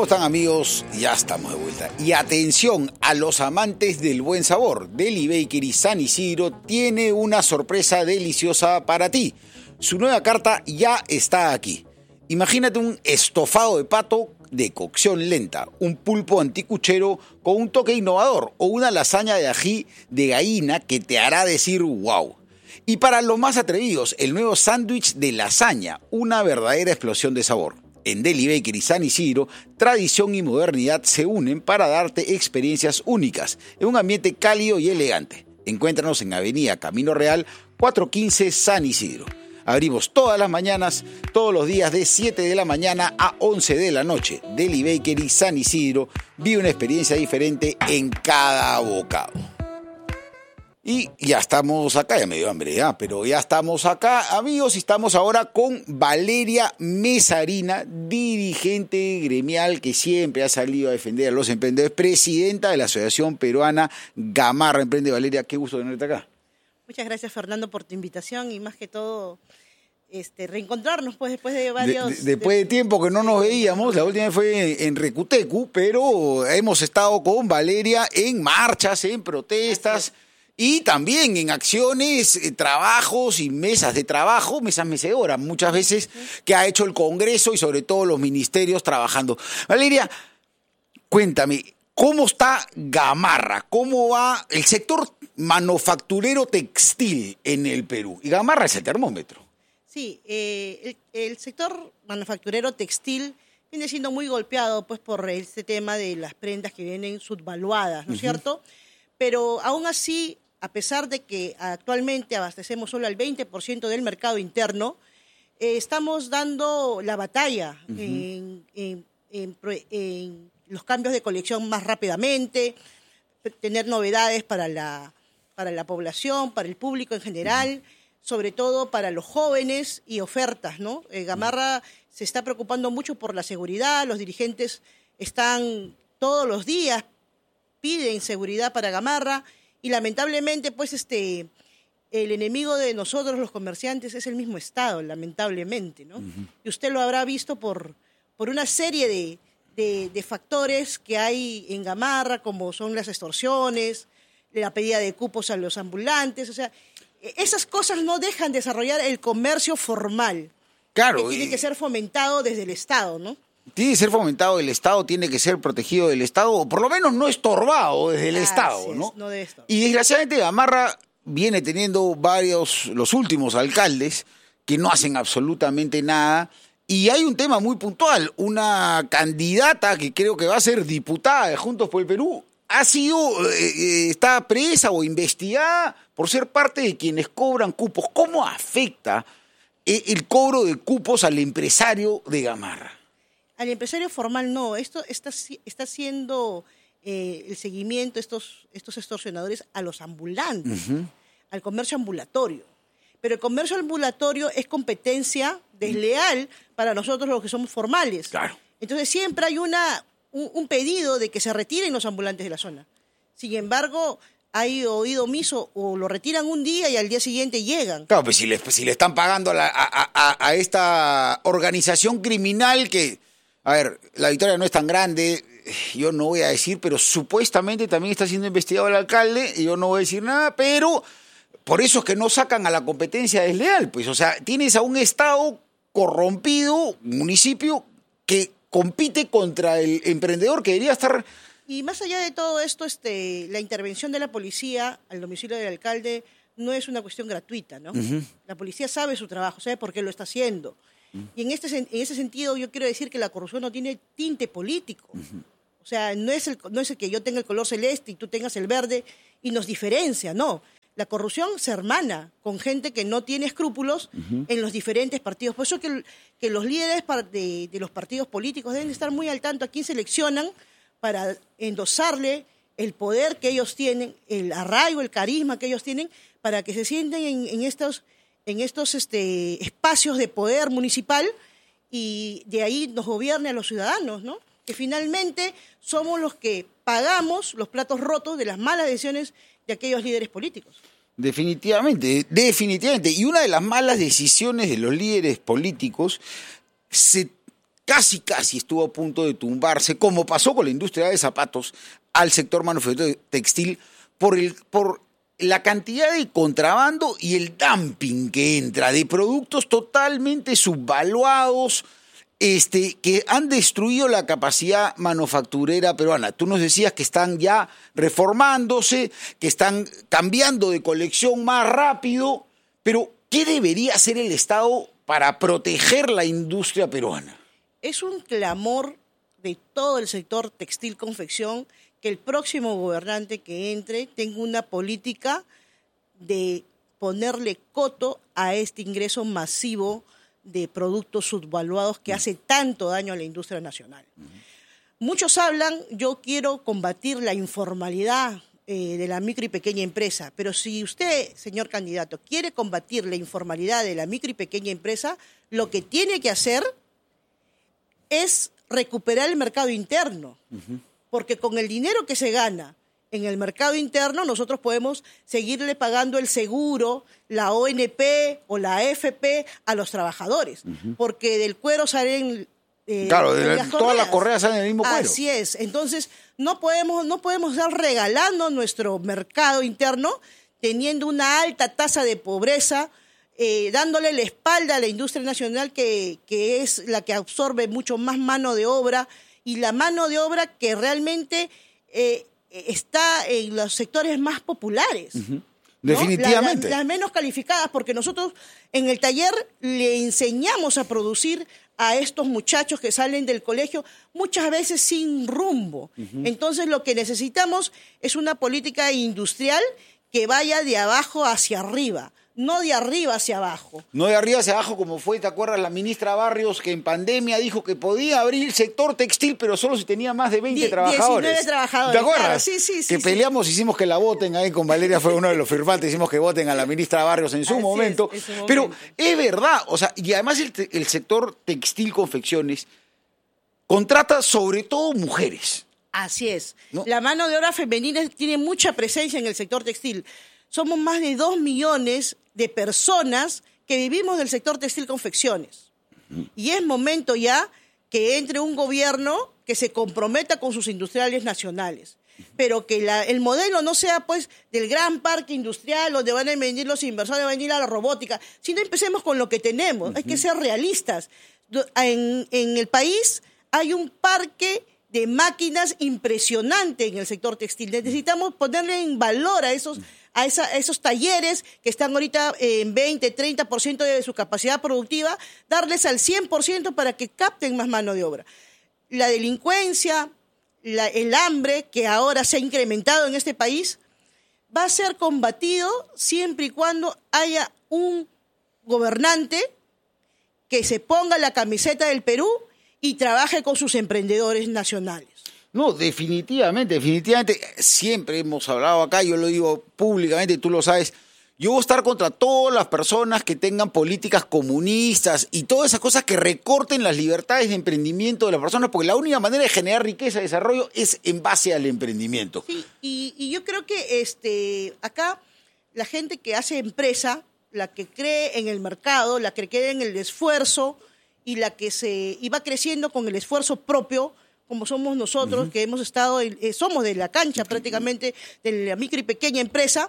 ¿Cómo están, amigos? Ya estamos de vuelta. Y atención a los amantes del buen sabor. Deli Bakery San Isidro tiene una sorpresa deliciosa para ti. Su nueva carta ya está aquí. Imagínate un estofado de pato de cocción lenta, un pulpo anticuchero con un toque innovador o una lasaña de ají de gallina que te hará decir wow. Y para los más atrevidos, el nuevo sándwich de lasaña, una verdadera explosión de sabor. En Deli Bakery San Isidro, tradición y modernidad se unen para darte experiencias únicas en un ambiente cálido y elegante. Encuéntranos en Avenida Camino Real 415 San Isidro. Abrimos todas las mañanas, todos los días de 7 de la mañana a 11 de la noche. Deli Bakery San Isidro, vive una experiencia diferente en cada bocado. Y ya estamos acá, ya me dio hambre ya, pero ya estamos acá, amigos, y estamos ahora con Valeria Mesarina, dirigente gremial que siempre ha salido a defender a los emprendedores, presidenta de la Asociación Peruana Gamarra Emprende. Valeria, qué gusto tenerte acá. Muchas gracias, Fernando, por tu invitación y más que todo reencontrarnos pues después de varios... Después de tiempo que no nos veíamos, la última vez fue en Recutecu, pero hemos estado con Valeria en marchas, en protestas... Y también en acciones, trabajos y mesas de trabajo, mesas mecedoras, muchas veces que ha hecho el Congreso y sobre todo los ministerios trabajando. Valeria, cuéntame, ¿cómo está Gamarra? ¿Cómo va el sector manufacturero textil en el Perú? Y Gamarra es el termómetro. Sí, el sector manufacturero textil viene siendo muy golpeado pues por este tema de las prendas que vienen subvaluadas, ¿no es cierto? Pero aún así, a pesar de que actualmente abastecemos solo al 20% del mercado interno, estamos dando la batalla en los cambios de colección más rápidamente, tener novedades para la población, para el público en general, sobre todo para los jóvenes y ofertas, ¿no? Gamarra se está preocupando mucho por la seguridad, los dirigentes están todos los días, piden seguridad para Gamarra y lamentablemente pues el enemigo de nosotros los comerciantes es el mismo Estado, lamentablemente, ¿no? Y usted lo habrá visto por una serie de factores que hay en Gamarra, como son las extorsiones, la pedida de cupos a los ambulantes, o sea, esas cosas no dejan de desarrollar el comercio formal, claro, que tiene que ser fomentado desde el Estado, ¿no? Tiene que ser fomentado el Estado, tiene que ser protegido del Estado, o por lo menos no estorbado desde el Estado, ¿no? No de esto. Y desgraciadamente Gamarra viene teniendo los últimos alcaldes que no hacen absolutamente nada. Y hay un tema muy puntual, una candidata que creo que va a ser diputada de Juntos por el Perú, está presa o investigada por ser parte de quienes cobran cupos. ¿Cómo afecta el cobro de cupos al empresario de Gamarra? Al empresario formal no, esto está haciendo el seguimiento, estos extorsionadores a los ambulantes, al comercio ambulatorio. Pero el comercio ambulatorio es competencia desleal para nosotros los que somos formales. Claro. Entonces siempre hay un pedido de que se retiren los ambulantes de la zona. Sin embargo, hay oído omiso o lo retiran un día y al día siguiente llegan. Claro, pues si le están pagando a esta organización criminal que... A ver, la victoria no es tan grande, yo no voy a decir, pero supuestamente también está siendo investigado el alcalde, y yo no voy a decir nada, pero por eso es que no sacan a la competencia desleal, pues, o sea, tienes a un Estado corrompido, municipio, que compite contra el emprendedor que debería estar... Y más allá de todo esto, la intervención de la policía al domicilio del alcalde no es una cuestión gratuita, ¿no? La policía sabe su trabajo, sabe por qué lo está haciendo. Y en ese sentido yo quiero decir que la corrupción no tiene tinte político. O sea, no es el que yo tenga el color celeste y tú tengas el verde y nos diferencia, no. La corrupción se hermana con gente que no tiene escrúpulos en los diferentes partidos. Por eso que los líderes de los partidos políticos deben estar muy al tanto a quién seleccionan para endosarle el poder que ellos tienen, el arraigo, el carisma que ellos tienen, para que se sienten en estos espacios de poder municipal y de ahí nos gobierne a los ciudadanos, ¿no? Que finalmente somos los que pagamos los platos rotos de las malas decisiones de aquellos líderes políticos. Definitivamente, definitivamente. Y una de las malas decisiones de los líderes políticos casi estuvo a punto de tumbarse, como pasó con la industria de zapatos, al sector manufacturero textil por la cantidad de contrabando y el dumping que entra de productos totalmente subvaluados, que han destruido la capacidad manufacturera peruana. Tú nos decías que están ya reformándose, que están cambiando de colección más rápido, pero ¿qué debería hacer el Estado para proteger la industria peruana? Es un clamor de todo el sector textil-confección que el próximo gobernante que entre tenga una política de ponerle coto a este ingreso masivo de productos subvaluados que hace tanto daño a la industria nacional. Muchos hablan, yo quiero combatir la informalidad de la micro y pequeña empresa, pero si usted, señor candidato, quiere combatir la informalidad de la micro y pequeña empresa, lo que tiene que hacer es recuperar el mercado interno, porque con el dinero que se gana en el mercado interno nosotros podemos seguirle pagando el seguro, la ONP o la AFP a los trabajadores, porque del cuero salen claro, todas las correas salen del mismo cuero. Así es. Entonces, no podemos estar regalando nuestro mercado interno teniendo una alta tasa de pobreza, dándole la espalda a la industria nacional que es la que absorbe mucho más mano de obra y la mano de obra que realmente está en los sectores más populares. ¿No? Definitivamente. Las menos calificadas, porque nosotros en el taller le enseñamos a producir a estos muchachos que salen del colegio muchas veces sin rumbo. Entonces lo que necesitamos es una política industrial que vaya de abajo hacia arriba, no de arriba hacia abajo. No de arriba hacia abajo como fue, ¿te acuerdas? La ministra Barrios que en pandemia dijo que podía abrir el sector textil, pero solo si tenía más de 20 trabajadores. 19 trabajadores. ¿Te acuerdas? Claro, sí. Que peleamos, hicimos que la voten ahí con Valeria, fue uno de los firmantes, hicimos que voten a la ministra Barrios en su momento. Pero es verdad, o sea, y además el sector textil confecciones contrata sobre todo mujeres. Así es. ¿No? La mano de obra femenina tiene mucha presencia en el sector textil. Somos más de 2 millones de personas que vivimos del sector textil confecciones. Y es momento ya que entre un gobierno que se comprometa con sus industriales nacionales. Pero que el modelo no sea pues del gran parque industrial donde van a venir los inversores, van a venir a la robótica, sino empecemos con lo que tenemos. Hay que ser realistas. En el país hay un parque de máquinas impresionante en el sector textil. Necesitamos ponerle en valor a esos talleres que están ahorita en 20, 30% de su capacidad productiva, darles al 100% para que capten más mano de obra. La delincuencia, el hambre que ahora se ha incrementado en este país, va a ser combatido siempre y cuando haya un gobernante que se ponga la camiseta del Perú y trabaje con sus emprendedores nacionales. No, definitivamente, siempre hemos hablado acá, yo lo digo públicamente, tú lo sabes, yo voy a estar contra todas las personas que tengan políticas comunistas y todas esas cosas que recorten las libertades de emprendimiento de las personas, porque la única manera de generar riqueza y desarrollo es en base al emprendimiento. Sí, y yo creo que acá la gente que hace empresa, la que cree en el mercado, la que cree en el esfuerzo y la que va creciendo con el esfuerzo propio, como somos nosotros, que hemos estado, somos de la cancha prácticamente, de la micro y pequeña empresa,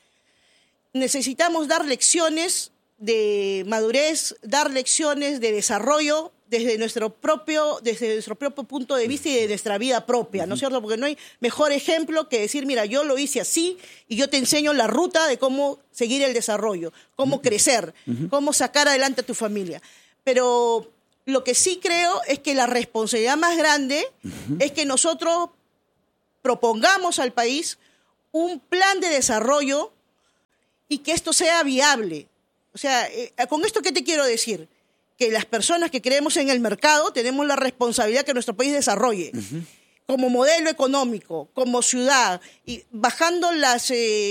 necesitamos dar lecciones de madurez, dar lecciones de desarrollo desde nuestro propio punto de vista y de nuestra vida propia, ¿no es cierto? Porque no hay mejor ejemplo que decir, mira, yo lo hice así y yo te enseño la ruta de cómo seguir el desarrollo, cómo crecer, cómo sacar adelante a tu familia. Pero lo que sí creo es que la responsabilidad más grande es que nosotros propongamos al país un plan de desarrollo y que esto sea viable. O sea, ¿con esto qué te quiero decir? Que las personas que creemos en el mercado tenemos la responsabilidad que nuestro país desarrolle como modelo económico, como ciudad, y bajando las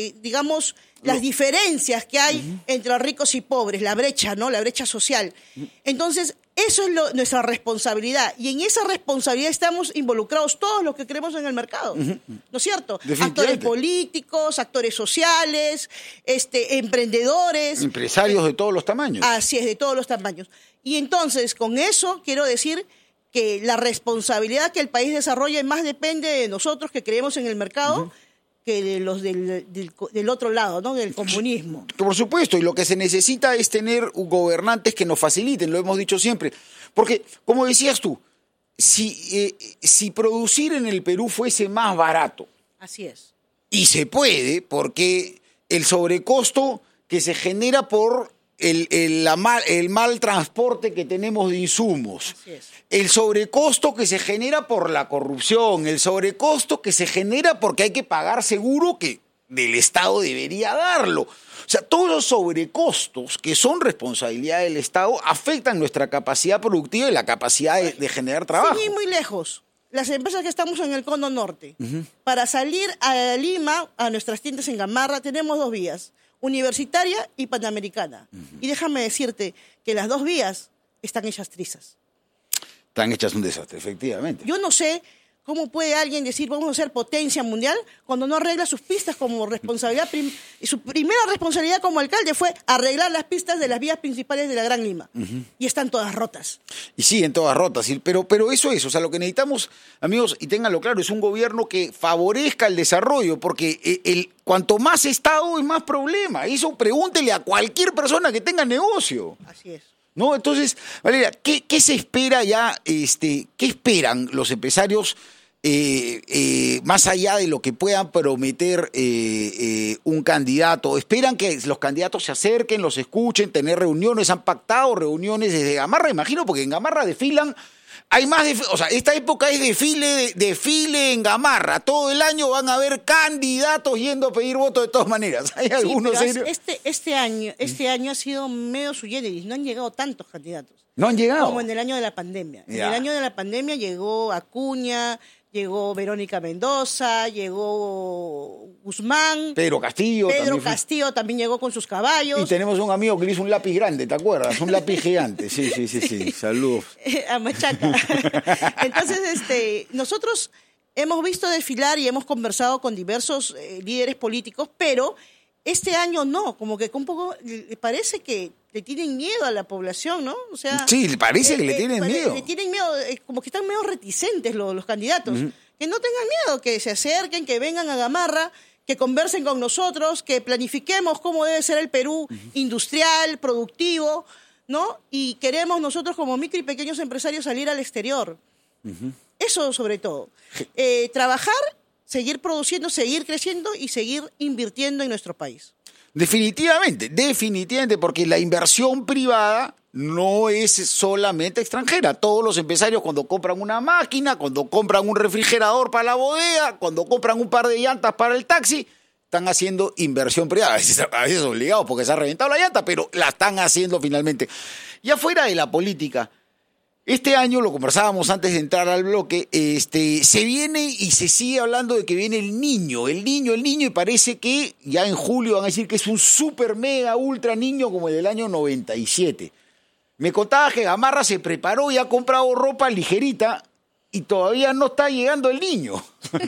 diferencias que hay entre ricos y pobres, la brecha, ¿no? La brecha social. Entonces, eso es nuestra responsabilidad. Y en esa responsabilidad estamos involucrados todos los que creemos en el mercado. ¿No es cierto? Actores políticos, actores sociales, emprendedores. Empresarios de todos los tamaños. Así es, de todos los tamaños. Y entonces, con eso quiero decir que la responsabilidad que el país desarrolle más depende de nosotros que creemos en el mercado que de los del otro lado, ¿no? Del comunismo. Por supuesto, y lo que se necesita es tener gobernantes que nos faciliten, lo hemos dicho siempre. Porque, como decías tú, si producir en el Perú fuese más barato. Así es. Y se puede, porque el sobrecosto que se genera por el mal transporte que tenemos de insumos, el sobrecosto que se genera por la corrupción, el sobrecosto que se genera porque hay que pagar seguro que del Estado debería darlo. O sea, todos los sobrecostos que son responsabilidad del Estado afectan nuestra capacidad productiva y la capacidad de generar trabajo. Sin ir muy lejos, las empresas que estamos en el Cono Norte, para salir a Lima, a nuestras tiendas en Gamarra, tenemos 2 vías. Universitaria y Panamericana. Y déjame decirte que las 2 vías están hechas trizas. Están hechas un desastre, efectivamente. Yo no sé cómo puede alguien decir vamos a ser potencia mundial cuando no arregla sus pistas como responsabilidad. Su primera responsabilidad como alcalde fue arreglar las pistas de las vías principales de la Gran Lima. Y están todas rotas. Y siguen todas rotas. Pero eso es, o sea, lo que necesitamos, amigos, y ténganlo claro, es un gobierno que favorezca el desarrollo, porque cuanto más Estado es más problema. Eso pregúntele a cualquier persona que tenga negocio. Así es. ¿No? Entonces, Valeria, ¿qué se espera ya? ¿Qué esperan los empresarios más allá de lo que puedan prometer un candidato? ¿Esperan que los candidatos se acerquen, los escuchen, tener reuniones? ¿Han pactado reuniones desde Gamarra? Imagino, porque en Gamarra desfilan. Hay más, o sea, esta época es desfile en Gamarra. Todo el año van a haber candidatos yendo a pedir votos de todas maneras. Hay algunos. Pero este año ha sido medio sui generis. No han llegado tantos candidatos. No han llegado. Como en el año de la pandemia. En el año de la pandemia llegó Acuña, llegó Verónica Mendoza, llegó Guzmán. Pedro Castillo también llegó con sus caballos. Y tenemos un amigo que le hizo un lápiz grande, ¿te acuerdas? Un lápiz gigante. Sí. Saludos. A Machaca. Entonces, nosotros hemos visto desfilar y hemos conversado con diversos líderes políticos, pero este año no, como que un poco parece que le tienen miedo a la población, ¿no? O sea, sí, parece que le tienen miedo. Le tienen miedo, como que están medio reticentes los candidatos. Que no tengan miedo, que se acerquen, que vengan a Gamarra, que conversen con nosotros, que planifiquemos cómo debe ser el Perú industrial, productivo, ¿no? Y queremos nosotros como micro y pequeños empresarios salir al exterior. Eso sobre todo. Trabajar, seguir produciendo, seguir creciendo y seguir invirtiendo en nuestro país. Definitivamente, porque la inversión privada no es solamente extranjera. Todos los empresarios cuando compran una máquina, cuando compran un refrigerador para la bodega, cuando compran un par de llantas para el taxi, están haciendo inversión privada. A veces obligados porque se ha reventado la llanta, pero la están haciendo finalmente. Ya fuera de la política, este año, lo conversábamos antes de entrar al bloque, se viene y se sigue hablando de que viene el niño, y parece que ya en julio van a decir que es un super mega ultra niño como el del año 97. Me contaba que Gamarra se preparó y ha comprado ropa ligerita y todavía no está llegando el niño.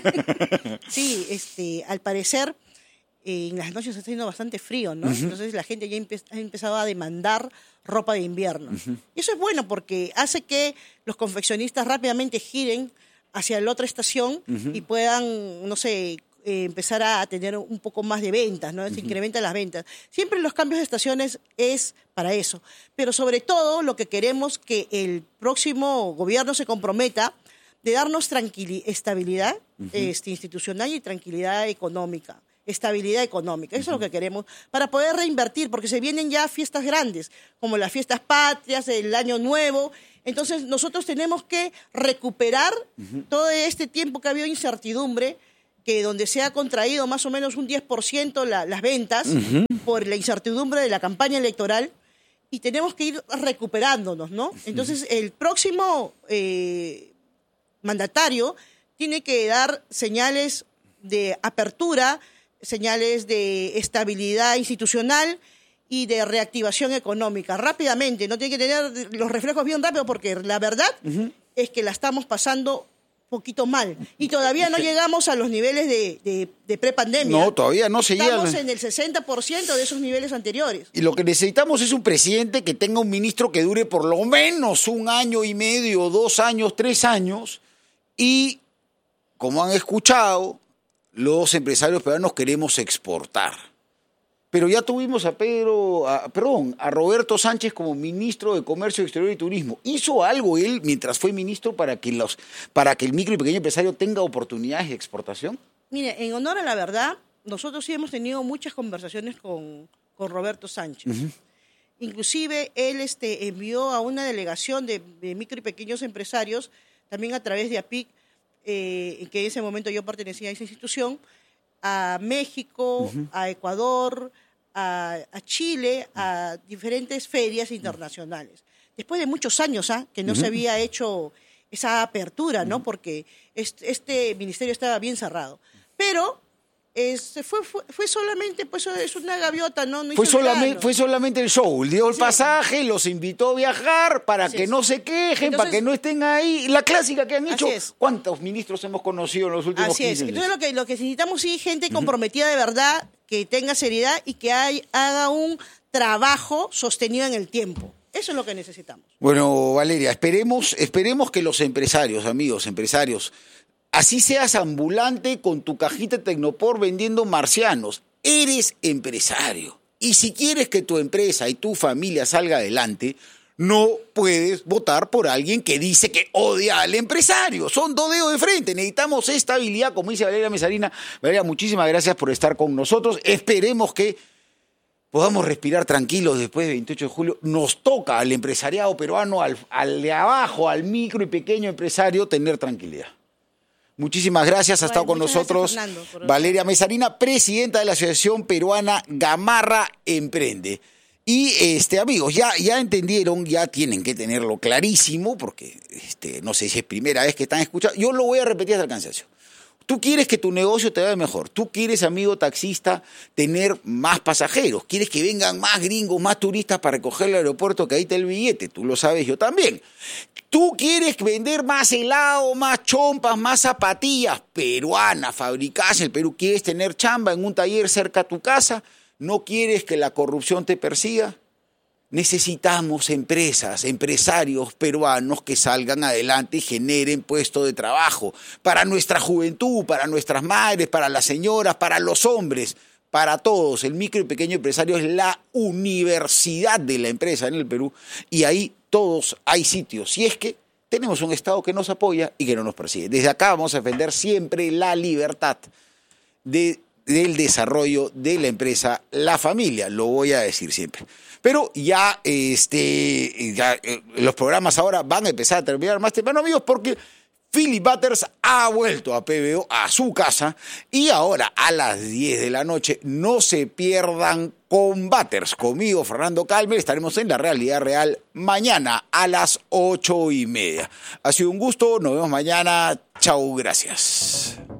Sí, al parecer en las noches está haciendo bastante frío, ¿no? Entonces la gente ya ha empezado a demandar ropa de invierno. Y eso es bueno porque hace que los confeccionistas rápidamente giren hacia la otra estación y puedan, no sé, empezar a tener un poco más de ventas, ¿no? Se incrementan las ventas. Siempre los cambios de estaciones es para eso. Pero sobre todo lo que queremos que el próximo gobierno se comprometa de darnos estabilidad institucional y tranquilidad económica. Estabilidad económica, eso es lo que queremos, para poder reinvertir, porque se vienen ya fiestas grandes, como las fiestas patrias, el Año Nuevo. Entonces nosotros tenemos que recuperar todo este tiempo que ha habido incertidumbre, que donde se ha contraído más o menos un 10% las ventas por la incertidumbre de la campaña electoral, y tenemos que ir recuperándonos, ¿no? Entonces el próximo mandatario tiene que dar señales de apertura, señales de estabilidad institucional y de reactivación económica rápidamente. No tiene que tener los reflejos bien rápido porque la verdad es que la estamos pasando poquito mal. Y todavía no llegamos a los niveles de prepandemia. No, todavía no se llega. Estamos en el 60% de esos niveles anteriores. Y lo que necesitamos es un presidente que tenga un ministro que dure por lo menos 1 año y medio, 2 años, 3 años. Y, como han escuchado, los empresarios peruanos queremos exportar. Pero ya tuvimos a Roberto Sánchez como ministro de Comercio Exterior y Turismo. ¿Hizo algo él mientras fue ministro para que el micro y pequeño empresario tenga oportunidades de exportación? Mire, en honor a la verdad, nosotros sí hemos tenido muchas conversaciones con Roberto Sánchez. Uh-huh. Inclusive él envió a una delegación de micro y pequeños empresarios, también a través de APIC, que en ese momento yo pertenecía a esa institución, a México, uh-huh, a Ecuador, a Chile, a diferentes ferias internacionales. Después de muchos años que no, uh-huh, se había hecho esa apertura, ¿no? Porque este ministerio estaba bien cerrado. Pero fue solamente, pues es una gaviota, ¿no? No fue solamente el show. Dio el pasaje, los invitó a viajar para que no se quejen, para que no estén ahí. La clásica que han hecho. ¿Cuántos ministros hemos conocido en los últimos 15 años? Entonces lo que necesitamos sí gente comprometida de verdad, que tenga seriedad y que haga un trabajo sostenido en el tiempo. Eso es lo que necesitamos. Bueno, Valeria, esperemos que los empresarios, amigos empresarios, así seas ambulante con tu cajita Tecnopor vendiendo marcianos, eres empresario. Y si quieres que tu empresa y tu familia salga adelante, no puedes votar por alguien que dice que odia al empresario. Son 2 dedos de frente. Necesitamos estabilidad, como dice Valeria Mesarina. Valeria, muchísimas gracias por estar con nosotros. Esperemos que podamos respirar tranquilos después del 28 de julio. Nos toca al empresariado peruano, al de abajo, al micro y pequeño empresario, tener tranquilidad. Muchísimas gracias. Ha estado con nosotros Valeria Mesarina, presidenta de la Asociación Peruana Gamarra Emprende. Y amigos, ya entendieron, ya tienen que tenerlo clarísimo, porque no sé si es primera vez que están escuchando. Yo lo voy a repetir hasta el cansancio. Tú quieres que tu negocio te vaya mejor. Tú quieres, amigo taxista, tener más pasajeros. Quieres que vengan más gringos, más turistas para recoger el aeropuerto, que ahí está el billete. Tú lo sabes, yo también. Tú quieres vender más helado, más chompas, más zapatillas peruanas, fabricadas en el Perú. Quieres tener chamba en un taller cerca a tu casa. No quieres que la corrupción te persiga. Necesitamos empresarios peruanos que salgan adelante y generen puestos de trabajo para nuestra juventud, para nuestras madres, para las señoras, para los hombres, para todos. El micro y pequeño empresario es la universidad de la empresa en el Perú y ahí todos hay sitios. Si es que tenemos un Estado que nos apoya y que no nos persigue. Desde acá vamos a defender siempre la libertad del desarrollo de la empresa, la familia, lo voy a decir siempre. Pero ya los programas ahora van a empezar a terminar más temprano, amigos, porque Philip Butters ha vuelto a PBO, a su casa, y ahora a las 10 de la noche no se pierdan con Butters. Conmigo, Fernando Calmer, estaremos en La Realidad Real mañana a las 8:30. Ha sido un gusto, nos vemos mañana. Chau, gracias.